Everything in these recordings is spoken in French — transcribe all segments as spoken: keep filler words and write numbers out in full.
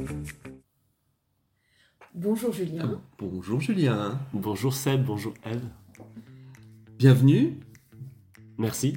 Bonjour Julien. Ah, bonjour Julien. Bonjour Seb, bonjour Eve. Bienvenue. Merci.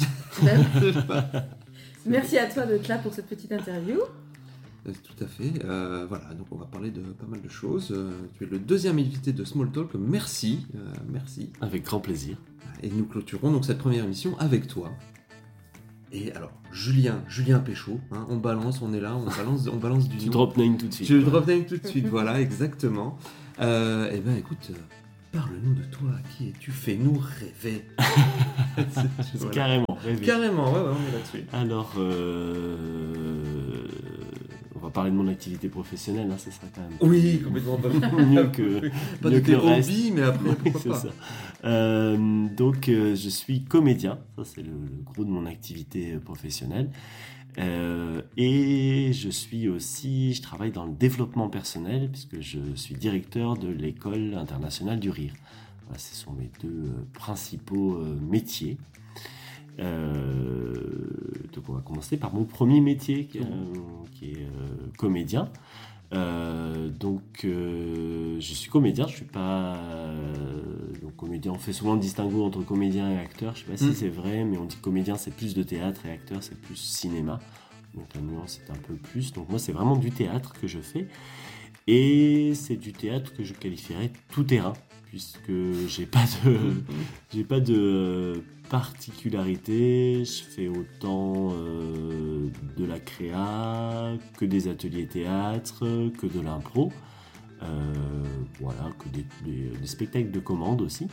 Merci à toi d'être là pour cette petite interview. Euh, Tout à fait. Euh, voilà, donc on va parler de pas mal de choses. Euh, tu es le deuxième invité de Small Talk. Merci. Euh, merci. Avec grand plaisir. Et nous clôturons donc cette première émission avec toi. Et alors, Julien, Julien Péchaud, hein, on balance, on est là, on balance, on balance du Tu nom. drop name tout de suite. Je le drop name tout de suite, voilà, exactement. Euh, eh ben écoute, euh, parle-nous de toi, qui es-tu? Fais-nous rêver. C'est Voilà. Carrément. rêver. Carrément, ouais, ouais, on est là-dessus. Alors, euh, on va parler de mon activité professionnelle, hein, ce sera quand même Oui, complètement. mieux que, Pas mieux de que tes le reste. hobbies, mais après, Oui, pourquoi c'est pas. ça. Euh, donc, euh, je suis comédien, ça c'est le, le gros de mon activité euh, professionnelle. Euh, et je suis aussi, je travaille dans le développement personnel, puisque je suis directeur de l'école internationale du rire. Voilà, ce sont mes deux euh, principaux euh, métiers. Euh, donc on va commencer par mon premier métier qui, euh, qui est euh, comédien. Euh, donc euh, je suis comédien, je suis pas euh, donc comédien. On fait souvent le distinguo entre comédien et acteur. Je sais pas si Mm. c'est vrai, mais on dit comédien c'est plus de théâtre et acteur c'est plus cinéma. Donc la nuance est un peu plus. Donc moi c'est vraiment du théâtre que je fais et c'est du théâtre que je qualifierais tout terrain puisque j'ai pas de j'ai pas de particularité. Je fais autant euh, de la créa que des ateliers théâtre, que de l'impro, euh, voilà, que des, des- des spectacles de commande aussi.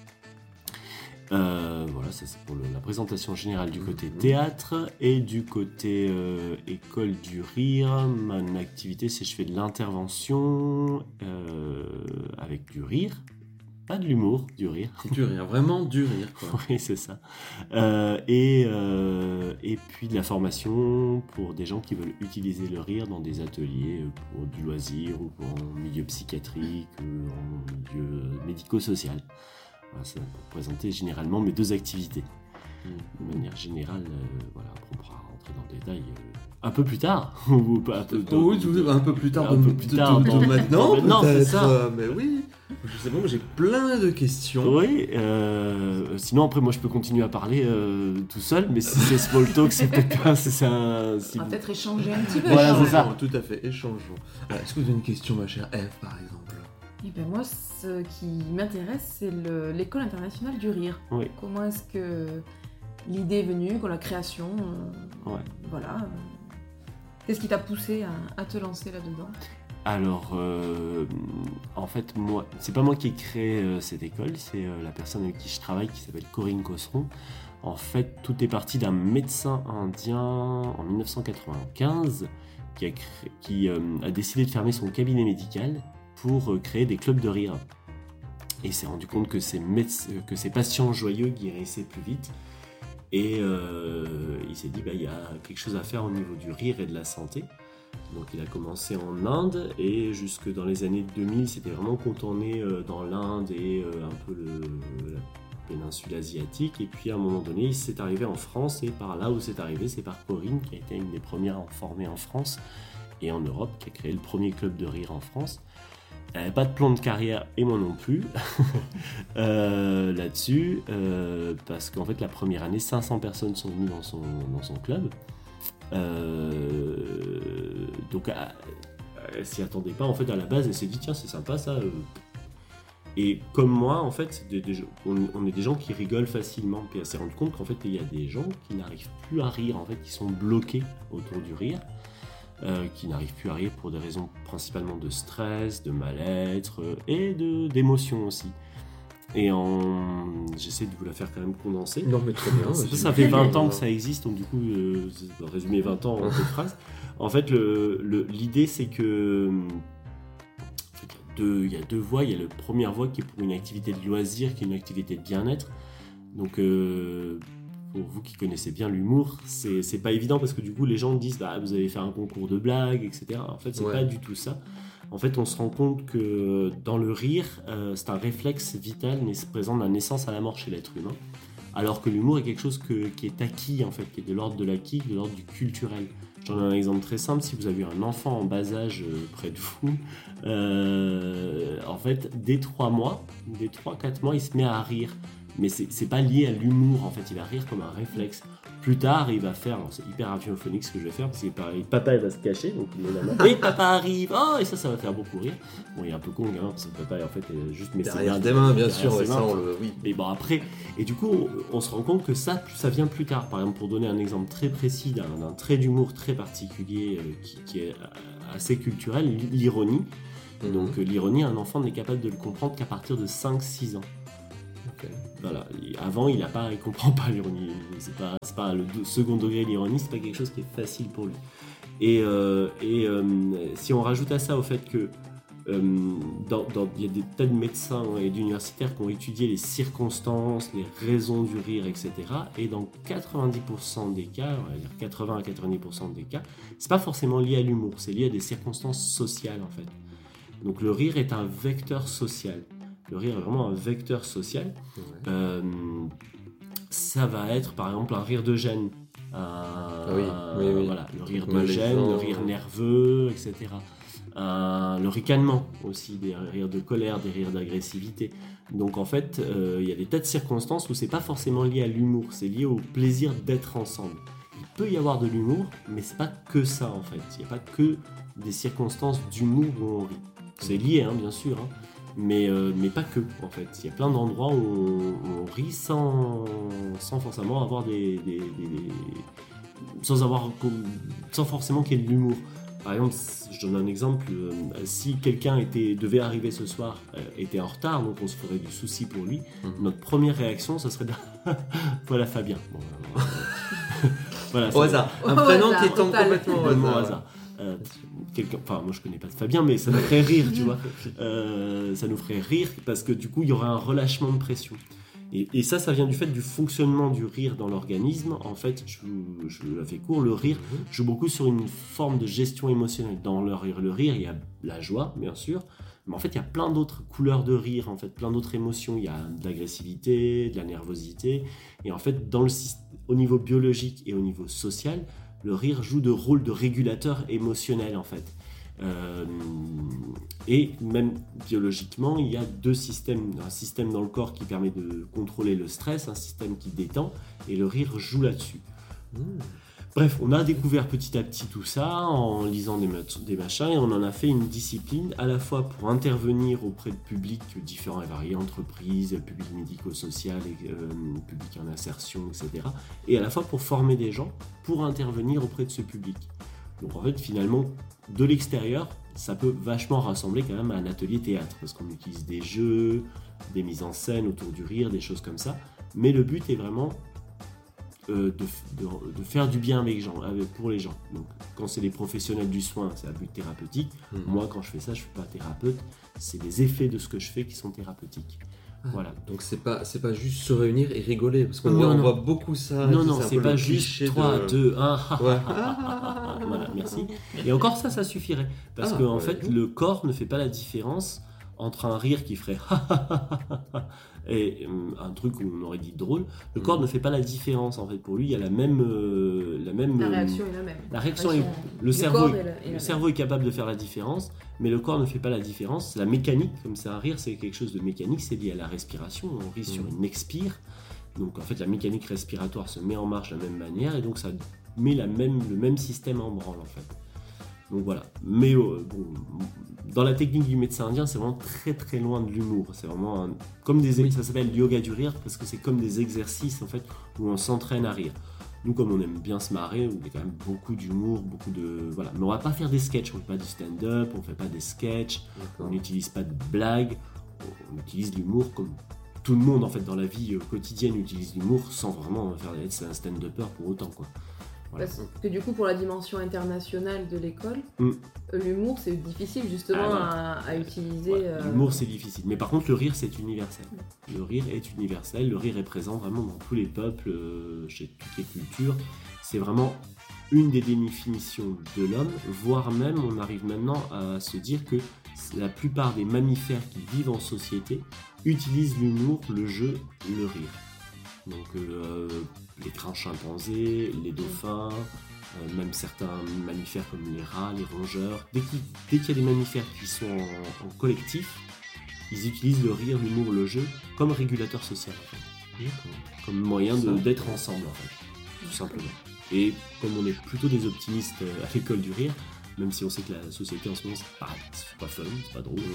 Euh, voilà, ça c'est pour le- la présentation générale du côté Mhm. théâtre et du côté euh, école du rire. Mon activité, c'est que je fais de l'intervention euh, avec du rire, pas de l'humour, du rire. Du rire, vraiment du rire, quoi. Oui, c'est ça. Euh, et, euh, et puis de la formation pour des gens qui veulent utiliser le rire dans des ateliers euh, pour du loisir ou pour en milieu psychiatrique ou en milieu euh, médico-social. Voilà, c'est pour présenter généralement mes deux activités. De manière générale, euh, voilà, après on pourra rentrer dans le détail euh, un peu plus tard. Ou pas un peu, Oh oui, tout- un peu plus tard, Un de, peu plus de- tard, de- de dans- maintenant, Maintenant, c'est peut-être, ça. euh, mais oui. Je sais pas, moi j'ai plein de questions. Oui, euh, sinon après moi je peux continuer à parler euh, tout seul, mais si c'est small talk, c'est peut-être pas. C'est c'est un. si On va vous- peut-être échanger un petit peu. Voilà, c'est ça. Échangeons, tout à fait, échangeons. Alors, est-ce que vous avez une question, ma chère Eve, par exemple? Et ben moi, ce qui m'intéresse, c'est le- l'école internationale du rire. Oui. Comment est-ce que l'idée est venue, quoi, la création, euh, Ouais. voilà. euh, Qu'est-ce qui t'a poussé à, à te lancer là-dedans? Alors, euh, en fait, moi, c'est pas moi qui ai créé euh, cette école, c'est euh, la personne avec qui je travaille qui s'appelle Corinne Cosseron. En fait, tout est parti d'un médecin indien en dix-neuf cent quatre-vingt-quinze qui, a, cré- qui euh, a décidé de fermer son cabinet médical pour euh, créer des clubs de rire. Et il s'est rendu compte que ses, médec- euh, que ses patients joyeux guérissaient plus vite. Et euh, il s'est dit, bah, il y a quelque chose à faire au niveau du rire et de la santé. Donc il a commencé en Inde et jusque dans les années deux mille, c'était vraiment contourné euh, dans l'Inde et euh, un peu le, la péninsule asiatique. Et puis à un moment donné, il s'est arrivé en France et par là où c'est arrivé, c'est par Corinne qui a été une des premières à en former en France et en Europe, qui a créé le premier club de rire en France. Elle n'avait pas de plan de carrière et moi non plus euh, là-dessus euh, parce qu'en fait la première année, cinq cents personnes sont venues dans son, dans son club. Euh, donc elle, elle s'y attendait pas en fait à la base, elle s'est dit tiens c'est sympa ça euh. Et comme moi en fait c'est des- des gens- on, on est des gens qui rigolent facilement, puis elle s'est rendue compte qu'en fait il y a des gens qui n'arrivent plus à rire, en fait qui sont bloqués autour du rire, euh, qui n'arrivent plus à rire pour des raisons principalement de stress, de mal-être euh, et de, d'émotion aussi. Et en... j'essaie de vous la faire quand même condenser. Non, mais très bien. Ça, ça fait vingt ans que ça existe, donc du coup, euh, je vais résumer vingt ans en deux phrases. En fait, le, le- l'idée, c'est que en fait, il y a deux- il y a deux voies. Il y a la première voie qui est pour une activité de loisir, qui est une activité de bien-être. Donc, euh, pour vous qui connaissez bien l'humour, c'est, c'est pas évident parce que du coup, les gens disent bah, vous allez faire un concours de blagues, et cetera. En fait, c'est Ouais. pas du tout ça. En fait, on se rend compte que dans le rire, euh, c'est un réflexe vital mais c'est présent de la naissance à la mort chez l'être humain. Alors que l'humour est quelque chose que- qui est acquis, en fait, qui est de l'ordre de l'acquis, de l'ordre du culturel. J'en ai un exemple très simple. Si vous avez un enfant en bas âge euh, près de vous, euh, en fait, dès trois mois, dès trois quatre mois, il se met à rire. Mais c'est, c'est pas lié à l'humour, en fait, il va rire comme un réflexe. Plus tard, il va faire, alors c'est hyper radiophonique ce que je vais faire, parce que pareil, papa il va se cacher, donc il est là, et papa arrive, oh, et ça, ça va faire beaucoup rire. Bon, il est un peu con, hein, parce que papa, en fait, est juste met Derrière ses des mains, bien derrière sûr, ses ouais, mains, ça, on enfin. le... oui. Mais bon, après, et du coup, on, on se rend compte que ça, ça vient plus tard. Par exemple, pour donner un exemple très précis d'un, d'un trait d'humour très particulier, euh, qui, qui est assez culturel, l'ironie. Mhm. Donc, euh, l'ironie, un enfant n'est capable de le comprendre qu'à partir de cinq six ans. Ok. Voilà. Et avant, il a pas, il comprend pas l'ironie. C'est pas, c'est pas le deux- second degré de l'ironie, c'est pas quelque chose qui est facile pour lui. Et, euh, et euh, si on rajoute à ça au fait que euh, dans, dans- il y a des tas de médecins et d'universitaires qui ont étudié les circonstances, les raisons du rire, et cetera. Et dans quatre-vingt-dix pour cent des cas, on va dire quatre-vingts à quatre-vingt-dix pour cent des cas, c'est pas forcément lié à l'humour, c'est lié à des circonstances sociales en fait. Donc le rire est un vecteur social. Le rire est vraiment un vecteur social. Ouais. Euh, ça va être par exemple un rire de gêne. Un- oui, oui, oui. Voilà, le rire de Malaisant. gêne, le rire nerveux, et cetera. Un- le ricanement aussi, des rires de colère, des rires d'agressivité. Donc en fait, euh, il y a des tas de circonstances où c'est pas forcément lié à l'humour, c'est lié au plaisir d'être ensemble. Il peut y avoir de l'humour, mais c'est pas que ça en fait. Il n'y a pas que des circonstances d'humour où on rit. C'est lié, hein, bien sûr, hein. Mais, euh, mais pas que, en fait. Il y a plein d'endroits où on, où on rit sans, sans forcément avoir des, des- des- des- sans avoir sans forcément qu'il y ait de l'humour. Par exemple, je donne un exemple, euh, si quelqu'un était, devait arriver ce soir, euh, était en retard, donc on se ferait du souci pour lui, Mhm. notre première réaction, ça serait de voilà Fabien. Bon, euh, voilà, Au ça- hasard. Un Au prénom hasard, qui tombe total. complètement au Complètement hasard. au hasard. Euh, quelqu'un, enfin moi je connais pas de Fabien, mais ça nous ferait rire, tu vois. Euh, ça nous ferait rire parce que du coup il y aurait un relâchement de pression. Et, et ça, ça vient du fait du fonctionnement du rire dans l'organisme. En fait, je, vous- je la fais court, le rire joue beaucoup sur une forme de gestion émotionnelle. Dans le rire, le rire, il y a la joie, bien sûr, mais en fait il y a plein d'autres couleurs de rire, en fait, plein d'autres émotions. Il y a de l'agressivité, de la nervosité, et en fait dans le, syst- au niveau biologique et au niveau social, le rire joue de rôle de régulateur émotionnel en fait. Euh, et même biologiquement, il y a deux systèmes. Un système dans le corps qui permet de contrôler le stress, un système qui détend, et le rire joue là-dessus. Mmh. Bref, on a découvert petit à petit tout ça en lisant des, mat- des machins et on en a fait une discipline à la fois pour intervenir auprès de publics différents et variés, entreprises, public médico-social, et, euh, public en insertion, et cetera. Et à la fois pour former des gens pour intervenir auprès de ce public. Donc en fait, finalement, de l'extérieur, ça peut vachement rassembler quand même à un atelier théâtre parce qu'on utilise des jeux, des mises en scène autour du rire, des choses comme ça. Mais le but est vraiment Euh, de, de, de faire du bien avec, gens, avec pour les gens. Donc, quand c'est des professionnels du soin, c'est à but thérapeutique. Mhm. Moi, quand je fais ça, je ne suis pas thérapeute. C'est les effets de ce que je fais qui sont thérapeutiques. Ah, Voilà. Donc c'est pas c'est pas juste se réunir et rigoler parce qu'on Non, voit, on non. voit beaucoup ça. non, tu sais, non, un c'est peu pas le juste cliché trois, de- deux, un. Ouais. Voilà, merci. Et encore ça, ça suffirait. Parce Ah, que en ouais. fait, le corps ne fait pas la différence entre un rire qui ferait et euh, un truc où on aurait dit drôle. Le corps Mhm. ne fait pas la différence. En fait, pour lui, il y a la même, euh, la même. La euh, réaction est la même. La réaction est- le du cerveau, corps est, est la- est la le même. cerveau est capable de faire la différence, mais le corps ne fait pas la différence. La mécanique, comme c'est un rire, c'est quelque chose de mécanique, c'est lié à la respiration. On rit sur Mhm. une expire. Donc en fait, la mécanique respiratoire se met en marche de la même manière et donc ça met la même, le même système en branle en fait. Donc voilà. Mais euh, bon, dans la technique du médecin indien, c'est vraiment très très loin de l'humour. C'est vraiment un- comme des Oui. ça s'appelle yoga du rire parce que c'est comme des exercices en fait où on s'entraîne à rire. Nous, comme on aime bien se marrer, il y a quand même beaucoup d'humour, beaucoup de voilà. Mais on va pas faire des sketchs, on fait pas du stand-up, on fait pas des sketchs, on D'accord. n'utilise pas de blagues, on utilise l'humour comme tout le monde en fait dans la vie euh, quotidienne utilise l'humour sans vraiment faire être un stand-upper pour autant quoi. Voilà. Parce que du coup, pour la dimension internationale de l'école, Mm. euh, l'humour, c'est difficile justement Ah, à, à utiliser. Ouais, euh, L'humour c'est difficile, mais par contre le rire c'est universel. Le rire est universel, le rire est présent vraiment dans tous les peuples, euh, chez toutes les cultures. C'est vraiment une des définitions de l'homme, voire même on arrive maintenant à se dire que la plupart des mammifères qui vivent en société utilisent l'humour, le jeu, le rire. Donc euh, les crins chimpanzés, les dauphins, euh, même certains mammifères comme les rats, les rongeurs. Dès qu'il, dès qu'il y a des mammifères qui sont en, en collectif, ils utilisent le rire, l'humour, le jeu comme régulateur social, en fait. Comme moyen de, d'être ensemble, en fait, tout simplement. Et comme on est plutôt des optimistes à l'école du rire, même si on sait que la société en ce moment c'est pas, c'est pas fun, c'est pas drôle,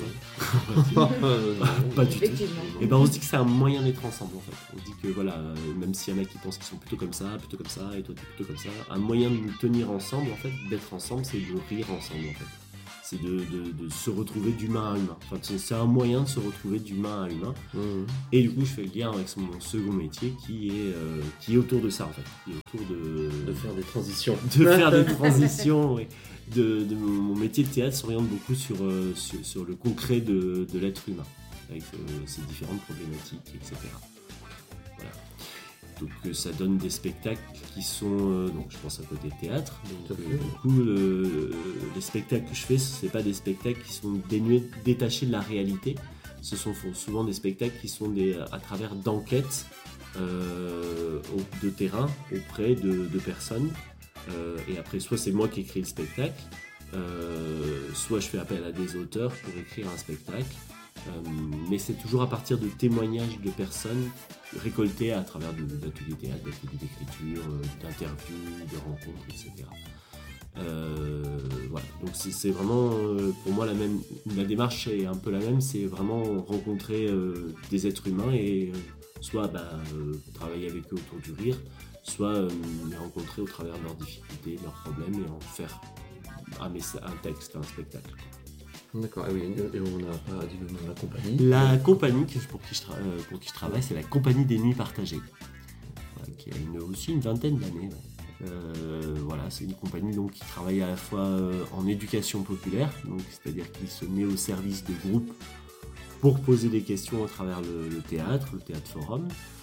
pas du tout. Et ben on se dit que c'est un moyen d'être ensemble en fait. On se dit que voilà, euh, même s'il y en a qui pensent qu'ils sont plutôt comme ça, plutôt comme ça, et toi t'es plutôt comme ça, un moyen de nous tenir ensemble en fait, d'être ensemble, c'est de rire ensemble en fait. C'est de, de, de se retrouver d'humain à humain. Enfin, c'est, c'est un moyen de se retrouver d'humain à humain. Mmh. Et du coup, je fais le lien avec mon second métier qui est, euh, qui est autour de ça, en fait. Qui est autour de... De faire des transitions. De faire des transitions, oui. De, de mon, mon métier de théâtre s'oriente beaucoup sur, euh, sur, sur le concret de, de l'être humain, avec euh, ses différentes problématiques, et cetera. Voilà. Donc euh, ça donne des spectacles qui sont, euh, donc je pense à côté théâtre, donc euh, du coup le, les spectacles que je fais, ce n'est pas des spectacles qui sont dénués, détachés de la réalité, ce sont souvent des spectacles qui sont des, à travers d'enquêtes euh, de terrain auprès de, de personnes, euh, et après soit c'est moi qui écris le spectacle, euh, soit je fais appel à des auteurs pour écrire un spectacle. Euh, mais c'est toujours à partir de témoignages de personnes récoltées à travers de, d'ateliers théâtre, d'ateliers d'écriture, euh, d'interviews, de rencontres, et cetera. Euh, voilà. Donc c'est, c'est vraiment euh, pour moi la même, la démarche est un peu la même, c'est vraiment rencontrer euh, des êtres humains et euh, soit bah, euh, travailler avec eux autour du rire, soit euh, les rencontrer au travers de leurs difficultés, leurs problèmes et en faire un, messa- un texte, un spectacle. D'accord, et oui, et on n'a pas dit le nom de la compagnie. La compagnie que je- pour, qui je tra- euh, pour qui je travaille, c'est la Compagnie des Nuits Partagées, voilà, qui a une, aussi une vingtaine d'années. Ouais. Euh, voilà, c'est une compagnie donc, qui travaille à la fois euh, en éducation populaire, donc, c'est-à-dire qui se met au service de groupes pour poser des questions à travers le, le théâtre, le théâtre forum,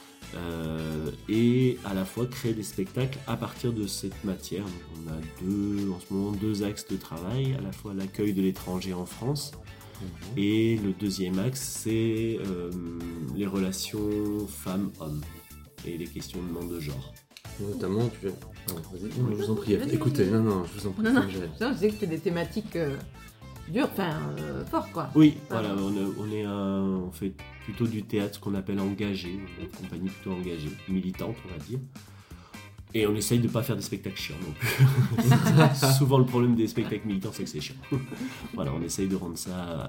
euh, et à la fois créer des spectacles à partir de cette matière. Donc, on a deux, en ce moment deux axes de travail, à la fois l'accueil de l'étranger en France, mmh. et le deuxième axe c'est euh, les relations femmes-hommes et les questionnements de genre. Notamment, tu... Non, vas-y, non, je vous en prie, écoutez, non, non, je vous en prie. Non, non, je disais que c'était des thématiques euh, dures, enfin, euh, fortes, quoi. Oui, ah. voilà, on, a, on, est un, on fait plutôt du théâtre, ce qu'on appelle engagé, une compagnie plutôt engagée, militante, on va dire. Et on essaye de ne pas faire des spectacles chiants non plus. Souvent, le problème des spectacles militants, c'est que c'est chiant. Voilà, on essaye de rendre ça...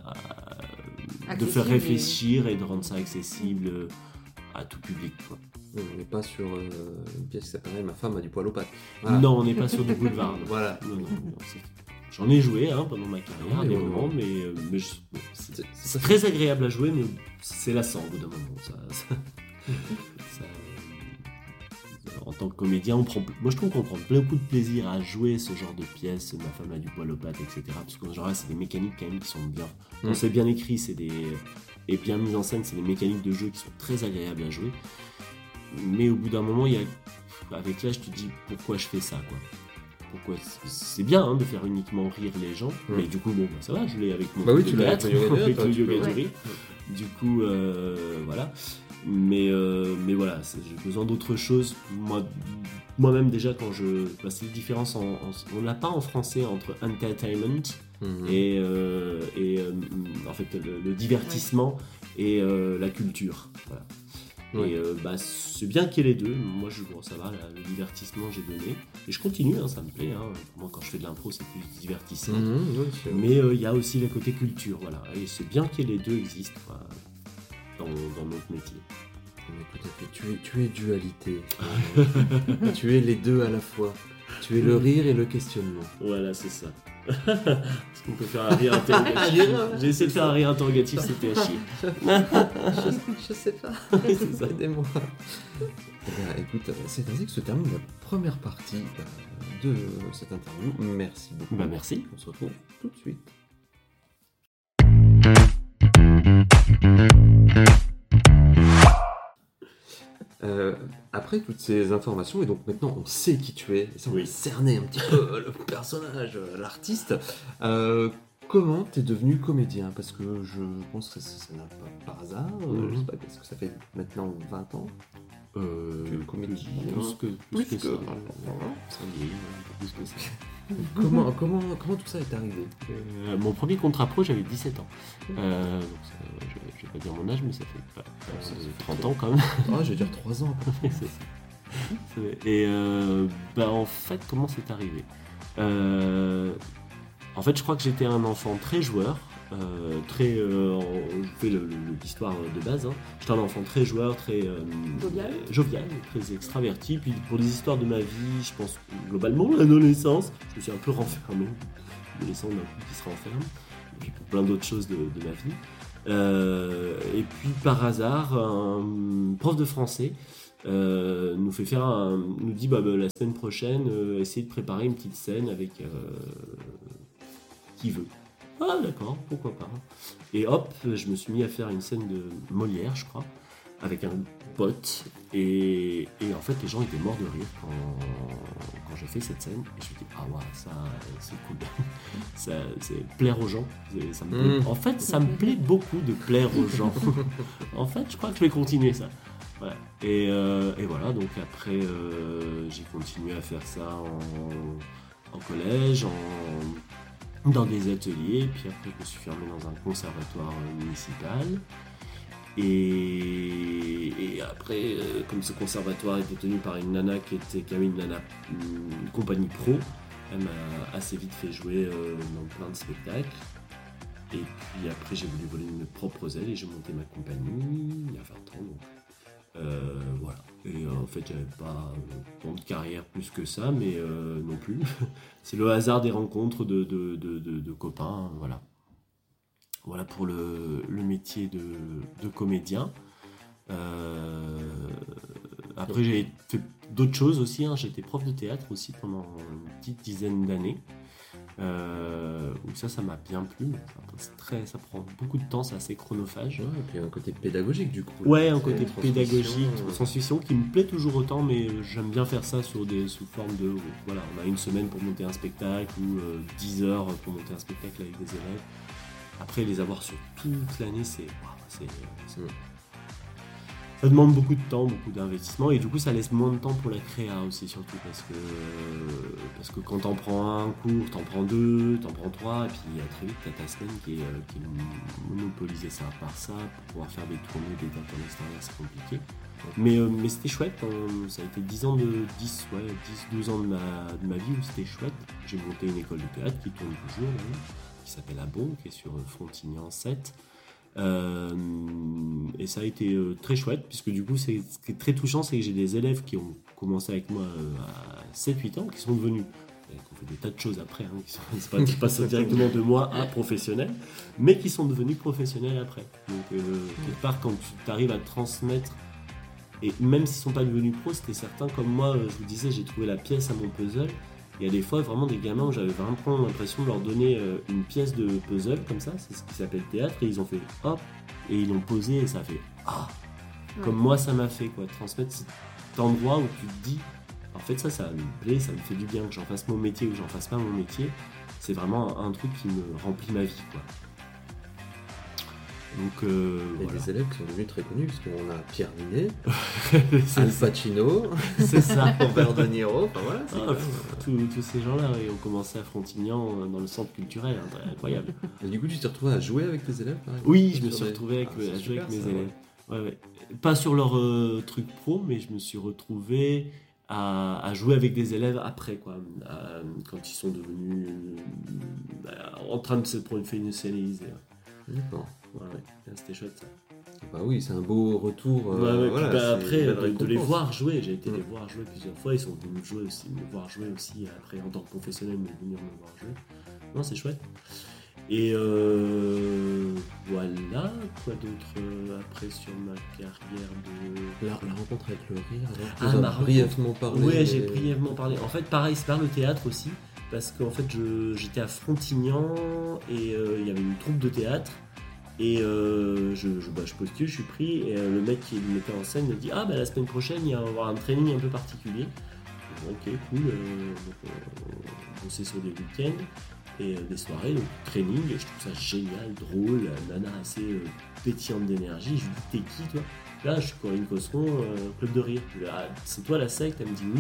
À, de faire réfléchir et... et de rendre ça accessible à tout public, quoi. On n'est pas sur euh, une pièce qui s'appelle Ma femme a du poil aux pattes. Voilà. Non, on n'est pas sur du boulevard. Voilà. Non, non, non, c'est... J'en ai joué hein, pendant ma carrière, oui, des oui, moments, oui. mais, mais je... bon, c'est, c'est, c'est très agréable à jouer, mais c'est lassant au bout d'un moment. Ça, ça, ça... En tant que comédien, on prend... moi je trouve qu'on prend beaucoup de plaisir à jouer ce genre de pièces, Ma femme a du poil aux pattes, et cetera. Parce que genre là, c'est des mécaniques quand même qui sont bien. Quand mm. c'est bien écrit, c'est des... et bien mis en scène, c'est des mécaniques de jeu qui sont très agréables à jouer. Mais au bout d'un moment, il y a... avec l'âge, tu te dis pourquoi je fais ça, quoi. Pourquoi c'est bien hein, de faire uniquement rire les gens, mmh. mais du coup, bon, bah, ça va, je l'ai avec mon bah oui, tu théâtre, l'as avec, avec le yoga ouais. du rire. Du coup, euh, voilà. Mais, euh, mais voilà, c'est, j'ai besoin d'autre chose. Moi, moi-même, déjà, quand je. Bah, c'est la différence, en, en, on n'a pas en français entre entertainment mmh. et, euh, et euh, en fait, le, le divertissement ouais. et euh, la culture. Voilà. Ouais. Et euh, bah, c'est bien qu'il y ait les deux. Moi, je, bon, ça va, là, le divertissement, j'ai donné. Et je continue, hein, ça me plaît. Hein. Moi, quand je fais de l'impro, c'est plus divertissement. Mmh, ouais, mais il euh, y a aussi le côté culture. Voilà. Et c'est bien que les deux existent quoi, dans, dans notre métier. Mais tout à fait. Tu es, tu es dualité. Tu es les deux à la fois. Tu es le rire et le questionnement. Voilà, c'est ça. Est-ce qu'on peut faire un rire interrogatif? J'ai essayé de faire un rire interrogatif, c'était à chier. je, je sais pas. C'est ça. Aidez-moi. Eh bien, écoute, c'est ainsi que se termine la première partie de cette interview. Merci beaucoup. Bah, merci. On se retrouve tout de suite. Euh, après toutes ces informations, et donc maintenant on sait qui tu es, et ça on oui. a cerné un petit peu le personnage, l'artiste, euh, comment t'es devenu comédien? Parce que je pense que ça, ça n'a pas par hasard, mm-hmm. je sais pas, est-ce que ça fait maintenant vingt ans? Euh, Tu es comédien. plus que, plus Plus que que- ça. Ça y est, plus que ça. comment, comment, comment tout ça est arrivé? Euh, mon premier contrat pro, j'avais dix-sept ans. Euh, donc ça, je, je vais pas dire mon âge, mais ça fait pas, Ça, euh, c'est trente trop. ans quand même. Ah, je vais dire trois ans. C'est ça. C'est- Et euh, bah, en fait, comment c'est arrivé? Euh, En fait, je crois que j'étais un enfant très joueur. Euh, très, euh, en- je fais le- le- l'histoire de base. Hein. J'étais un enfant très joueur, très euh, Jovial. euh, jovial, très extraverti. Puis pour les histoires de ma vie, je pense globalement l'adolescence, je me suis un peu renfermé. L'adolescent d'un coup qui se renferme. Et puis pour plein d'autres choses de, de ma vie. Euh, et puis par hasard, un prof de français euh, nous fait faire, un- nous dit bah, bah, la semaine prochaine, euh, essayez de préparer une petite scène avec euh, qui veut. Ah d'accord, pourquoi pas. Et hop, je me suis mis à faire une scène de Molière, je crois, avec un pote. Et, et en fait, les gens étaient morts de rire quand, quand j'ai fait cette scène. Et je me suis dit, ah ouais, ça, c'est cool. ça, c'est plaire aux gens. C'est- Ça me plaît. Mm. En fait, ça me plaît beaucoup de plaire aux gens. En fait, je crois que je vais continuer ça. Voilà. Et, euh, et voilà, donc après, euh, j'ai continué à faire ça en, en collège, en, dans des ateliers, puis après, je me suis fermé dans un conservatoire euh, municipal. Et, et après, euh, comme ce conservatoire était tenu par une nana qui, était, qui avait une nana une compagnie pro, elle m'a assez vite fait jouer euh, dans plein de spectacles. Et puis après, j'ai voulu voler mes propres ailes et j'ai monté ma compagnie il y a vingt ans. Donc. Euh, voilà. Et euh, en fait, j'avais pas euh, tant de carrière plus que ça, mais euh, non plus. C'est le hasard des rencontres de, de, de, de, de copains. Voilà. Voilà pour le, le métier de, de comédien. Euh, après, j'ai fait d'autres choses aussi. Hein. J'étais prof de théâtre aussi pendant une petite dizaine d'années. Euh, où ça, ça m'a bien plu. Mais c'est très, ça prend beaucoup de temps, c'est assez chronophage. Ouais, et puis un côté pédagogique du coup. Ouais, un C'est côté transmission, pédagogique, euh, transmission qui me plaît toujours autant, mais j'aime bien faire ça sur des, sous forme de. Voilà, on a une semaine pour monter un spectacle ou euh, dix heures pour monter un spectacle avec des élèves. Après, les avoir sur toute l'année, c'est. Waouh, c'est, c'est- Mm. Ça demande beaucoup de temps, beaucoup d'investissement, et du coup, ça laisse moins de temps pour la créa aussi, surtout parce que, parce que quand t'en prends un cours, t'en prends deux, t'en prends trois, et puis euh, très vite, t'as ta semaine qui est, euh, qui est monopolisée ça par ça, pour pouvoir faire des tournées, des dates en extérieur, c'est compliqué. Mais, euh, mais c'était chouette, hein. Ça a été dix ans de dix, ouais, dix douze ans de ma, de ma vie où c'était chouette. J'ai monté une école de théâtre qui tourne toujours, là, qui s'appelle Abon, qui est sur Frontignan sept. Euh, et ça a été euh, très chouette, puisque du coup, c'est, ce qui est très touchant, c'est que j'ai des élèves qui ont commencé avec moi euh, à sept huit ans, qui sont devenus, et qui ont fait des tas de choses après, hein, qui sont, c'est pas, qui passent directement de moi à professionnel, mais qui sont devenus professionnels après. Donc, euh, quelque part, quand tu arrives à transmettre, et même s'ils sont pas devenus pros, c'était certain, comme moi, euh, je vous disais, j'ai trouvé la pièce à mon puzzle. Il y a des fois vraiment des gamins où j'avais vraiment l'impression de leur donner euh, une pièce de puzzle comme ça, c'est ce qui s'appelle théâtre, et ils ont fait hop, et ils l'ont posé et ça a fait ah, Ouais. comme moi ça m'a fait quoi, transmettre cet endroit où tu te dis, en fait ça, ça me plaît, ça me fait du bien que j'en fasse mon métier ou que j'en fasse pas mon métier, c'est vraiment un, un truc qui me remplit ma vie quoi. Donc euh, Il y a voilà. des élèves qui sont devenus très connus, parce qu'on a Pierre Ninet, c'est, Al Pacino, c'est ça. Robert De Niro, enfin voilà. c'est Ah, quand même- tous, tous ces gens-là ils ont commencé à Frontignan euh, dans le centre culturel, hein, très incroyable. Et du coup, tu t'es retrouvé à jouer avec tes élèves, par exemple, Oui, je me sur suis des- retrouvé avec, Ah, c'est à jouer super, avec mes ça, élèves. Ouais, ouais. Pas sur leur euh, truc pro, mais je me suis retrouvé à, à jouer avec des élèves après, quoi. À- quand ils sont devenus euh, en train de se professionnaliser. D'accord. Ouais, ouais. C'était chouette ça. Bah oui, c'est un beau retour. euh, Ouais, ouais, voilà, puis bah, c'est après, une belle de, de les récompense. voir jouer, j'ai été Mm. les voir jouer plusieurs fois. Ils sont venus me jouer aussi, me voir jouer aussi après en tant que professionnel, mais venir me voir jouer. Non, c'est chouette. Et euh, voilà, quoi d'autre euh, après sur ma carrière de. La, la rencontre avec le rire, alors tu Ah, nous as ma rencontre. brièvement parlé. Oui, j'ai mais- brièvement parlé. En fait, pareil, c'est par le théâtre aussi, parce qu'en fait, je- j'étais à Frontignan et euh, il y avait une troupe de théâtre. Et euh, je, je, bah, je postule, je suis pris, et euh, le mec qui me mettait en scène me dit ah bah la semaine prochaine il va y avoir un training un peu particulier. Je dis, ok, cool. Euh, donc, euh, on bossait sur des week-ends. et euh, des soirées, donc training, et je trouve ça génial, drôle, la nana assez euh, pétillante d'énergie. Je lui dis t'es qui toi? Là je suis Corinne Cosseron, euh, Club de Rire. Je lui dis, ah, c'est toi la secte? Elle me dit oui.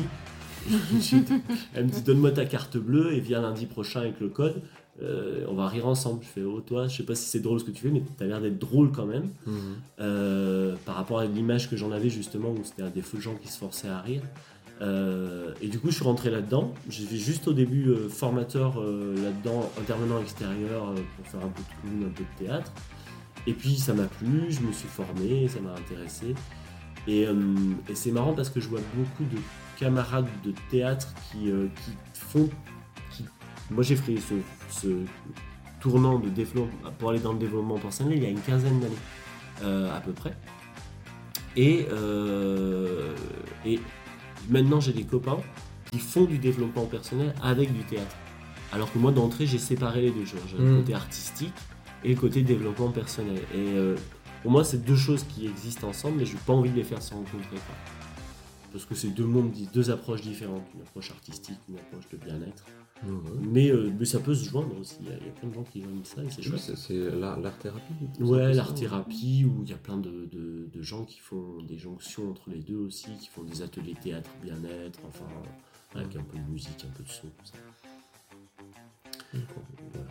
Elle me dit donne-moi ta carte bleue et viens lundi prochain avec le code, euh, on va rire ensemble. Je fais oh toi, je sais pas si c'est drôle ce que tu fais, mais t'as l'air d'être drôle quand même. Mmh. Euh, par rapport à l'image que j'en avais justement où c'était des feux de gens qui se forçaient à rire. Euh, et du coup je suis rentré là-dedans. J'ai fait juste au début euh, formateur euh, là-dedans, intervenant extérieur euh, pour faire un peu de clown, un peu de théâtre. Et puis ça m'a plu, je me suis formé, ça m'a intéressé. Et, euh, et c'est marrant parce que je vois beaucoup de camarades de théâtre qui, euh, qui font... Qui... Moi j'ai fait ce, ce tournant de développement pour aller dans le développement personnel il y a une quinzaine d'années euh, à peu près. Et, euh, et maintenant j'ai des copains qui font du développement personnel avec du théâtre. Alors que moi d'entrée j'ai séparé les deux. J'ai le Mmh. côté artistique et le côté développement personnel. Et euh, pour moi c'est deux choses qui existent ensemble, mais je n'ai pas envie de les faire se rencontrer, quoi. Parce que c'est deux mondes, deux approches différentes, une approche artistique, une approche de bien-être. Mmh. Mais, euh, mais ça peut se joindre aussi, il y a, il y a plein de gens qui joignent ça et c'est chouette. C'est, c'est l'art, l'art-thérapie. Ouais, c'est l'art-thérapie, où il y a plein de, de, de gens qui font des jonctions entre les deux aussi, qui font des ateliers théâtre, bien-être, enfin, avec un peu de musique, un peu de son, tout ça. D'accord. Voilà.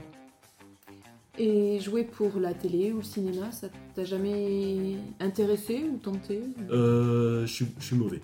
Et jouer pour la télé ou le cinéma, ça t'a jamais intéressé ou tenté? Euh, je suis- je suis mauvais.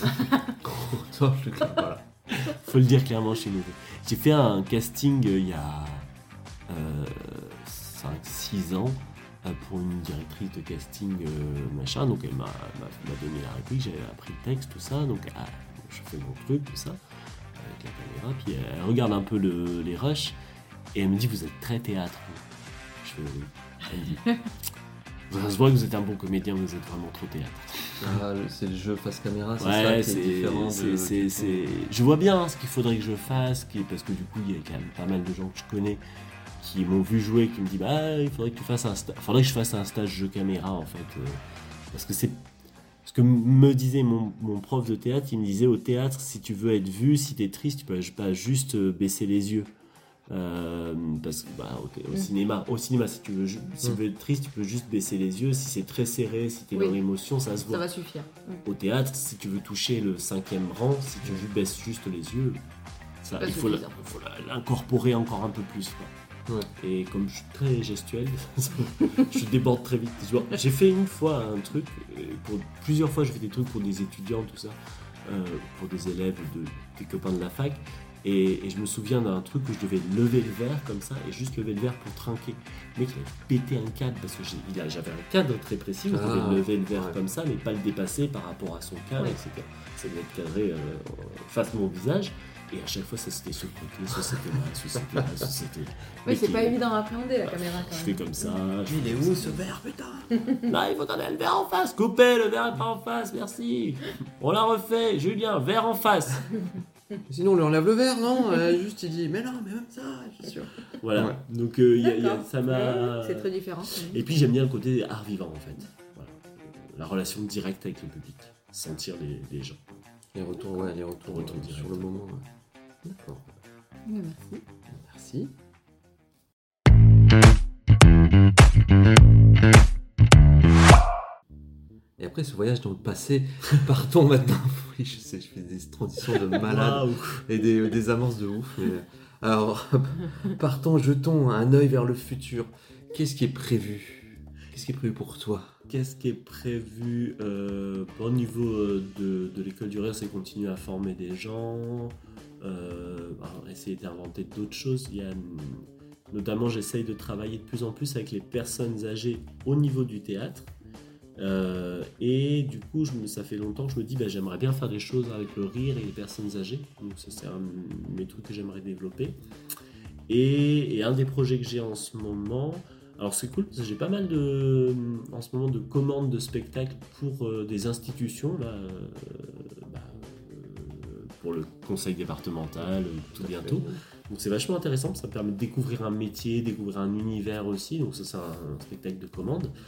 Toi, je suis voilà. Faut le dire clairement, je suis mauvais. J'ai fait un casting euh, il y a euh, cinq six ans euh, pour une directrice de casting euh, machin, donc elle m'a, m'a, m'a donné la réplique, j'ai appris le texte, tout ça, donc ah, je fais mon truc, tout ça, avec la caméra, puis elle regarde un peu le, les rushs et elle me dit vous êtes très théâtre. Je fais oui. Elle me dit ça se voit que vous êtes un bon comédien, vous êtes vraiment trop théâtre. Ah, le- c'est le jeu face caméra, c'est Ouais, ça qui c'est, est différent de... c'est, c'est, c'est- je vois bien hein, ce qu'il faudrait que je fasse, qui- parce que du coup, il y a quand même pas mal de gens que je connais qui m'ont vu jouer, qui me disent bah, il faudrait que tu fasses un sta- faudrait que je fasse un stage jeu caméra en fait, euh, parce que c'est ce que me disait mon, mon prof de théâtre. Il me disait au théâtre, si tu veux être vu, si t'es triste, tu peux pas juste euh, baisser les yeux. Euh, parce que bah, au, au Mm. cinéma, au cinéma, si tu veux, ju- si Mm. tu veux être triste, tu peux juste baisser les yeux. Si c'est très serré, si t'es Oui. dans l'émotion, ça se voit. Ça va suffire. Mm. Au théâtre, si tu veux toucher le cinquième rang, si tu ju- baisses juste les yeux, ça, Pas il faut, la- suffisant. faut la- l'incorporer encore un peu plus, quoi. Ouais. Et comme je suis très gestuel, je déborde très vite. Tu vois, j'ai fait une fois un truc, euh, pour, plusieurs fois j'ai fait des trucs pour des étudiants, tout ça, euh, pour des élèves, de, des copains de la fac. Et, et je me souviens d'un truc où je devais lever le verre comme ça et juste lever le verre pour trinquer. Le mec il a pété un cadre parce que j'ai, il a- j'avais un cadre très précis où je Ah, devais lever le verre ouais. comme ça mais pas le dépasser par rapport à son cadre, Ouais. et cetera. Ça devait être cadré euh, face à mon visage et à chaque fois ça c'était sur le côté, ça c'était là, ça c'était là, ça c'était là. Oui, Mec, c'est il- pas évident à appréhender la caméra Je quand fais même. comme ça. je Il fais est comme où ça. ce verre, putain? Là, il faut donner le verre en face. Coupez, le verre est pas en face, merci. On l'a refait. Julien, verre en face. Sinon, on lui enlève le verre, non? Euh, Juste, il dit, mais non, mais même ça, je suis sûr. Voilà. Ouais. Donc, euh, il y a- il y a- D'accord. ça m'a. C'est très différent. Et puis, j'aime bien le côté art vivant, en fait. Voilà. La relation directe avec le public. Sentir les, les gens. Les retours, ouais, les retours, Retour euh, direct. sur le moment. Ouais. D'accord. Oui, merci. Merci. Et après ce voyage dans le passé, partons maintenant. Oui, je sais, je fais des transitions de malade Waouh. et des, des amorces de ouf. Mais... Alors, partons, jetons un œil vers le futur. Qu'est-ce qui est prévu? Qu'est-ce qui est prévu pour toi? Qu'est-ce qui est prévu euh, au niveau euh, de, de l'école du rire, c'est continuer à former des gens, euh, alors, essayer d'inventer d'autres choses. Il y a, hum, notamment, j'essaye de travailler de plus en plus avec les personnes âgées au niveau du théâtre. Euh, et du coup, je me, ça fait longtemps que je me dis, bah, j'aimerais bien faire des choses avec le rire et les personnes âgées. Donc ça, c'est un de mes trucs que j'aimerais développer. Et, et un des projets que j'ai en ce moment, alors c'est cool, parce que j'ai pas mal de, en ce moment de commandes de spectacles pour euh, des institutions, là, euh, bah, euh, pour le conseil départemental, euh, tout bientôt. Donc c'est vachement intéressant, ça me permet de découvrir un métier, découvrir un univers aussi, donc ça c'est un, un spectacle de commande.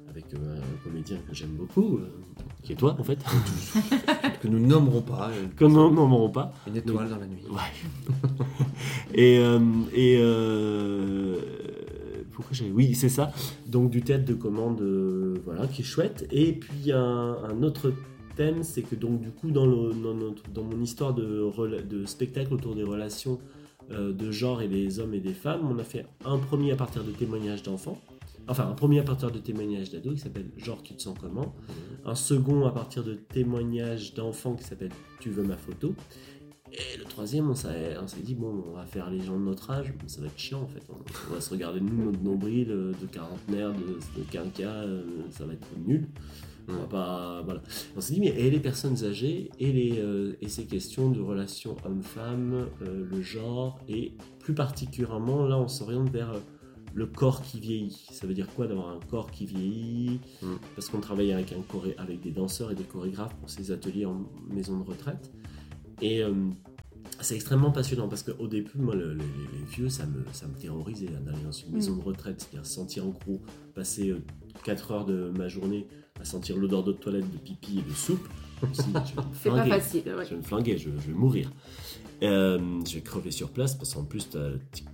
avec euh, un comédien que j'aime beaucoup, euh, qui est toi en fait, que nous nommerons pas. euh, que nous nommerons pas. Une étoile dans la nuit. Ouais. et euh, et euh, pourquoi j'ai oui c'est ça. Donc du théâtre de commande, euh, voilà, qui est chouette. Et puis un, un autre thème, c'est que donc du coup dans, le, dans, notre, dans mon histoire de, rela- de spectacle autour des relations euh, de genre et des hommes et des femmes, on a fait un premier à partir de témoignages d'enfants. Enfin, un premier à partir de témoignages d'ados qui s'appelle Genre, tu te sens comment ? Un second à partir de témoignages d'enfants qui s'appelle Tu veux ma photo ? Et le troisième, on s'est, on s'est dit, bon, on va faire les gens de notre âge, ça va être chiant en fait. On, on va se regarder nous, notre nombril euh, de quarantenaire, de, de quinquas, euh, ça va être nul. On va pas, voilà. On s'est dit, mais et les personnes âgées et, les, euh, et ces questions de relations homme-femme, euh, le genre, et plus particulièrement, là, on s'oriente vers euh, le corps qui vieillit. Ça veut dire quoi d'avoir un corps qui vieillit ? Mm. Parce qu'on travaille avec, un choré... avec des danseurs et des chorégraphes pour ces ateliers en maison de retraite. Et euh, c'est extrêmement passionnant parce qu'au début, moi, le, les, les vieux, ça me, ça me terrorisait hein, d'aller dans une maison de retraite. C'est-à-dire sentir en gros, passer euh, quatre heures de ma journée à sentir l'odeur d'eau de toilette, de pipi et de soupe. Je me suis dit, je vais me C'est pas flinguer. facile, ouais. Je vais me flinguer, je, je vais mourir. Euh, je vais crever sur place parce qu'en plus, t'as...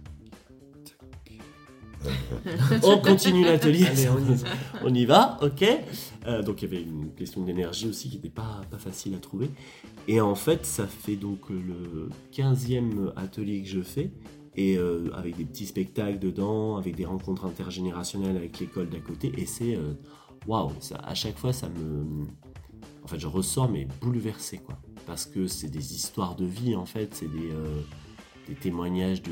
On continue l'atelier. Allez, on y va. On y va, ok. Euh, donc il y avait une question d'énergie aussi qui n'était pas, pas facile à trouver. Et en fait, ça fait donc le quinzième atelier que je fais, et euh, avec des petits spectacles dedans, avec des rencontres intergénérationnelles avec l'école d'à côté. Et c'est euh, waouh, ça, à chaque fois, ça me. En fait, je ressors mais bouleversé, quoi. Parce que c'est des histoires de vie, en fait, c'est des. Euh, des témoignages de,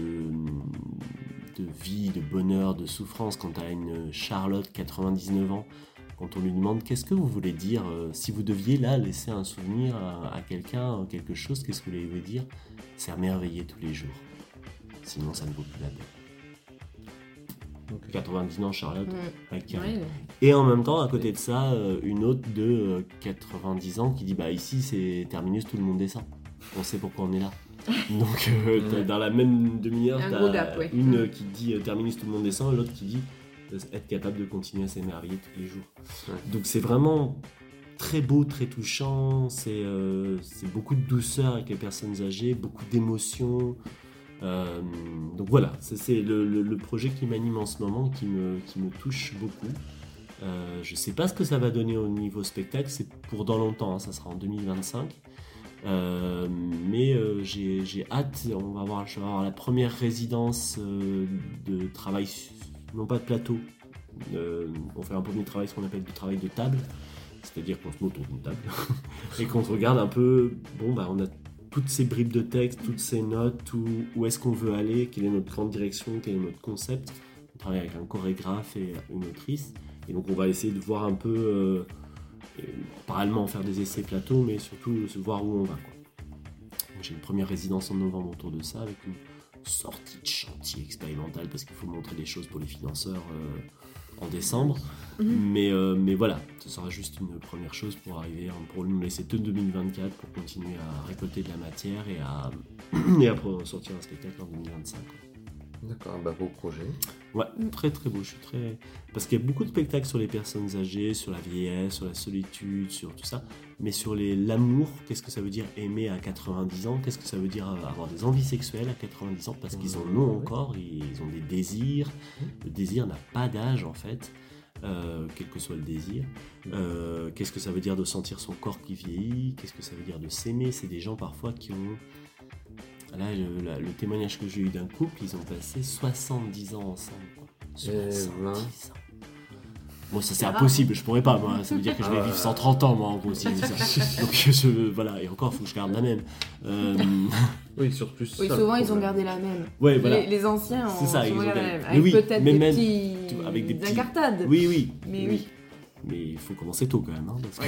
de vie, de bonheur, de souffrance. Quand tu as une Charlotte, quatre-vingt-dix-neuf ans, quand on lui demande qu'est-ce que vous voulez dire, euh, si vous deviez là laisser un souvenir à, à quelqu'un, quelque chose, qu'est-ce que vous voulez dire ? C'est émerveiller tous les jours. Sinon, ça ne vaut plus la peine. Okay. quatre-vingt-dix ans, Charlotte. Mm. avec Ouais. Et en même temps, à côté de ça, euh, une autre de euh, quatre-vingt-dix ans qui dit bah ici c'est terminus, tout le monde descend. On sait pourquoi on est là. Donc euh, t'as- dans la même demi-heure, Un t'as gros gap, ouais. une Mm. euh, qui dit euh, terminus, tout le monde descend, et l'autre qui dit euh, être capable de continuer à s'émerveiller tous les jours. Ouais. Donc c'est vraiment très beau, très touchant. C'est euh, c'est beaucoup de douceur avec les personnes âgées, beaucoup d'émotions. Euh, donc voilà, ça, c'est le, le- le projet qui m'anime en ce moment, qui me, qui me touche beaucoup. Euh, je sais pas ce que ça va donner au niveau spectacle, c'est pour dans longtemps, hein, ça sera en deux mille vingt-cinq. Euh, mais euh, j'ai, j'ai hâte, on va avoir, je vais avoir la première résidence euh, de travail, non pas de plateau, euh, on fait un premier travail, ce qu'on appelle du travail de table, c'est-à-dire qu'on se met autour d'une table et qu'on se regarde un peu, bon bah on a toutes ces bribes de texte, toutes ces notes, où, où est-ce qu'on veut aller, quelle est notre grande direction, quel est notre concept. On travaille avec un chorégraphe et une autrice, et donc on va essayer de voir un peu, euh, et, parallèlement faire des essais plateaux, mais surtout se voir où on va, quoi. Donc, j'ai une première résidence en novembre autour de ça, avec une sortie de chantier expérimental, parce qu'il faut montrer des choses pour les financeurs euh, en décembre. Mhm. Mais, euh, mais voilà, ce sera juste une première chose pour arriver, hein, pour nous laisser tout deux mille vingt-quatre pour continuer à récolter de la matière et à, et à sortir un spectacle en deux mille vingt-cinq. quoi. D'accord, bah beau projet. Ouais, très très beau, je suis très... Parce qu'il y a beaucoup de spectacles sur les personnes âgées, sur la vieillesse, sur la solitude, sur tout ça, mais sur les, l'amour, qu'est-ce que ça veut dire aimer à quatre-vingt-dix ans, qu'est-ce que ça veut dire avoir des envies sexuelles à quatre-vingt-dix ans, parce qu'ils en ont encore, ils ont des désirs, le désir n'a pas d'âge en fait. Euh, quel que soit le désir, euh, qu'est-ce que ça veut dire de sentir son corps qui vieillit, qu'est-ce que ça veut dire de s'aimer. C'est des gens parfois qui ont, là le, la- le témoignage que j'ai eu d'un couple, ils ont passé soixante-dix ans ensemble, quoi. soixante-dix ben. ans. Moi ça c'est C'est rare, impossible, je pourrais pas, moi ça veut dire que je vais Ah. vivre cent trente ans moi en gros si je dis ça. Donc je, voilà, et encore faut que je garde la même. Euh, Oui, sur plus Oui, ça, le souvent ils ont problème. gardé la même. ouais voilà. Les, les anciens ont C'est ça, ils souvent ont gardé gardé- la même. Mais Avec oui, peut-être mais des même- petits... tu- avec des petits- incartades. Oui oui. Mais oui. Mais il faut commencer tôt quand même, hein, parce que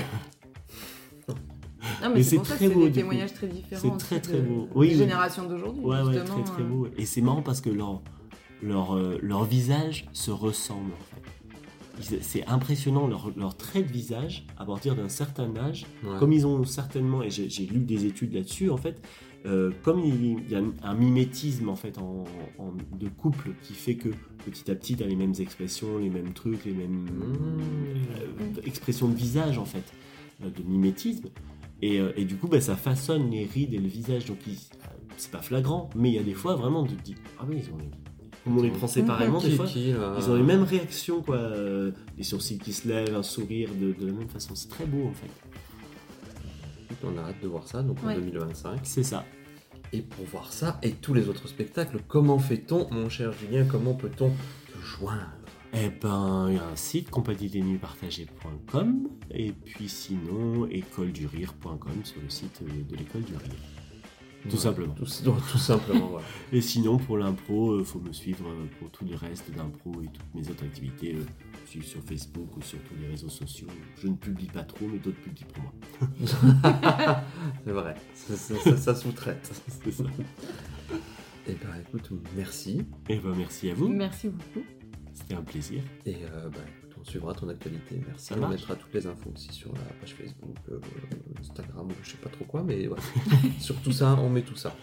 Non, mais, Mais c'est c'est pour ça que très c'est beau, des du coup. témoignages très différents. C'est aussi très, très de- beau. Oui, des oui. générations d'aujourd'hui, Ouais, ouais, justement. très très euh. beau. Et c'est marrant parce que leur, leur, euh, leur visage se ressemble en fait. ils- c'est impressionnant leur, leur trait de visage à partir d'un certain âge. Ouais. Comme ils ont certainement, et j'ai, j'ai lu des études là-dessus, en fait, euh, comme il, il y a un, un mimétisme en fait en, en- de couple qui fait que petit à petit, tu as les mêmes expressions, les mêmes trucs, les mêmes Mmh. euh, expressions de visage en fait, euh, de mimétisme. Et, euh, et du coup, bah, ça façonne les rides et le visage. Donc, ils- c'est pas flagrant, mais il y a des fois vraiment, tu te dis, ah oui, ils ont les... Comme on les prend séparément, des Qui- fois, qui, là, ils ont les mêmes réactions, quoi. euh, Les sourcils qui se lèvent, un sourire de, de la même façon. C'est très beau, en fait. On a hâte de voir ça, donc en Ouais. deux mille vingt-cinq. C'est ça. Et pour voir ça et tous les autres spectacles, comment fait-on, mon cher Julien, comment peut-on te joindre? Eh ben, il y a un site, compagnie des nuits partagées point com, et puis sinon, école du rire point com sur le site de l'école du rire. Tout Voilà, simplement. Tout, tout simplement, voilà. Et sinon, pour l'impro, il faut me suivre euh, pour tout le reste d'impro et toutes mes autres activités. euh, je suis sur Facebook ou sur tous les réseaux sociaux. Je ne publie pas trop, mais d'autres publient pour moi. C'est vrai, ça, ça, ça- ça sous-traite. C'est ça. Et ben écoute, merci. Et ben, merci à vous. Merci beaucoup. C'était un plaisir. Et euh, bah, écoute, on suivra ton actualité. Merci. Ça On marche. mettra toutes les infos aussi sur la page Facebook, euh, Instagram, ou je sais pas trop quoi, mais voilà. Sur tout ça, on met tout ça.